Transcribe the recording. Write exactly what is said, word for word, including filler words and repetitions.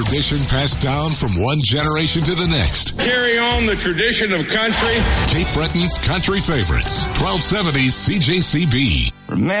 tradition passed down from one generation to the next. Carry on the tradition of country. Cape Breton's Country Favorites, twelve seventy C J C B. Remember